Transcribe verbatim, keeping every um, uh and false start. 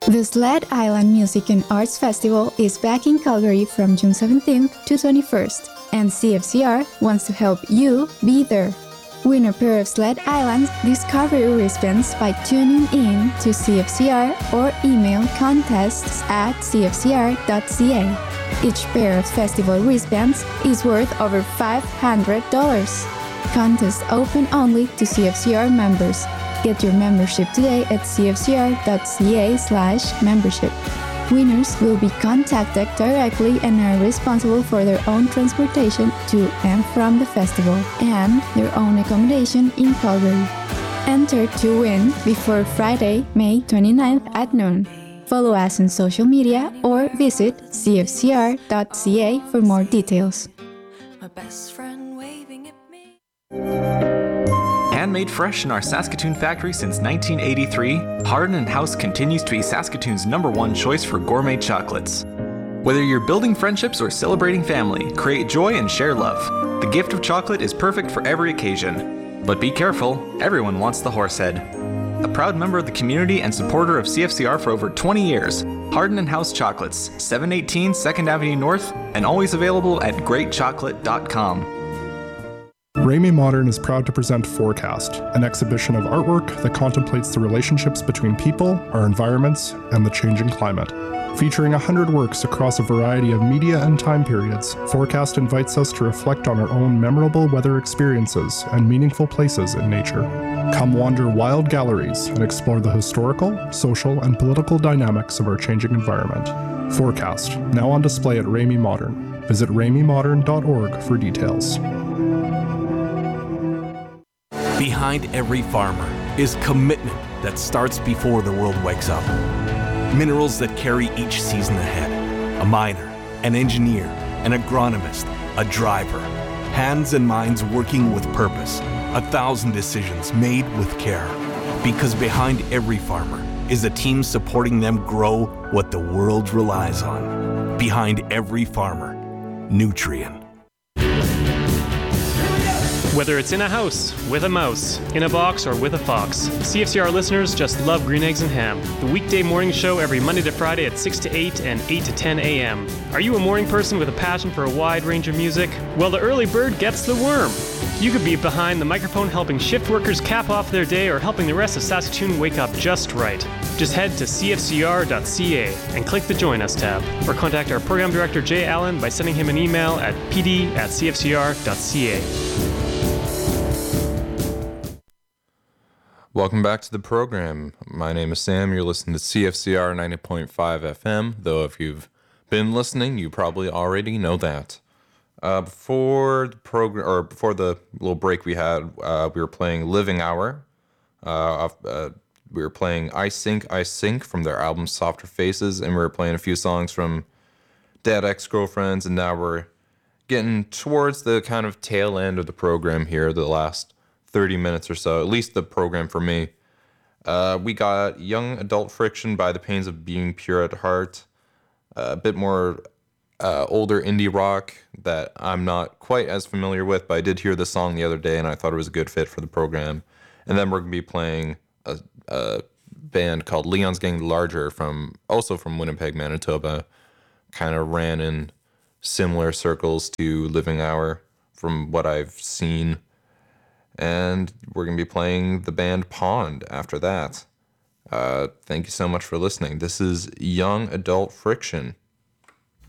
The Sled Island Music and Arts Festival is back in Calgary from June seventeenth to twenty-first, and C F C R wants to help you be there. Win a pair of Sled Island Discovery wristbands by tuning in to C F C R or email contests at c f c r dot c a. Each pair of festival wristbands is worth over five hundred dollars. Contest open only to C F C R members. Get your membership today at c f c r dot c a slash membership. Winners will be contacted directly and are responsible for their own transportation to and from the festival and their own accommodation in Calgary. Enter to win before Friday, May twenty-ninth at noon. Follow us on social media or visit c f c r dot c a for more details. My best friend waving at me. Handmade fresh in our Saskatoon factory since nineteen eighty-three, Hardin and House continues to be Saskatoon's number one choice for gourmet chocolates. Whether you're building friendships or celebrating family, create joy and share love. The gift of chocolate is perfect for every occasion. But be careful, everyone wants the Horsehead. A proud member of the community and supporter of C F C R for over twenty years, Hardin and House Chocolates, seven eighteen second Avenue North, and always available at great chocolate dot com. Ramey Modern is proud to present Forecast, an exhibition of artwork that contemplates the relationships between people, our environments, and the changing climate. Featuring one hundred works across a variety of media and time periods, Forecast invites us to reflect on our own memorable weather experiences and meaningful places in nature. Come wander wild galleries and explore the historical, social, and political dynamics of our changing environment. Forecast, now on display at Ramey Modern. Visit ramey modern dot org for details. Behind every farmer is commitment that starts before the world wakes up. Minerals that carry each season ahead. A miner, an engineer, an agronomist, a driver. Hands and minds working with purpose. A thousand decisions made with care. Because behind every farmer is a team supporting them grow what the world relies on. Behind every farmer, Nutrien. Whether it's in a house, with a mouse, in a box, or with a fox, C F C R listeners just love Green Eggs and Ham, the weekday morning show every Monday to Friday at six to eight and eight to ten a.m. Are you a morning person with a passion for a wide range of music? Well, the early bird gets the worm. You could be behind the microphone helping shift workers cap off their day or helping the rest of Saskatoon wake up just right. Just head to c f c r dot c a and click the Join Us tab, or contact our program director Jay Allen by sending him an email at p d at c f c r dot c a. Welcome back to the program. My name is Sam. You're listening to C F C R ninety point five F M, though if you've been listening, you probably already know that. Uh, before the program, or before the little break we had, uh, we were playing Living Hour. Uh, uh, we were playing I Sink, I Sink from their album Softer Faces, and we were playing a few songs from Dead Ex-Girlfriends, and now we're getting towards the kind of tail end of the program here, the last thirty minutes or so, at least the program for me. Uh, we got Young Adult Friction by The Pains of Being Pure at Heart, uh, a bit more uh, older indie rock that I'm not quite as familiar with, but I did hear the song the other day and I thought it was a good fit for the program. And then we're going to be playing a, a band called Leon's Getting Larger, from also from Winnipeg, Manitoba. Kind of ran in similar circles to Living Hour from what I've seen. And we're going to be playing the band Pond after that. Uh, thank you so much for listening. This is Young Adult Friction.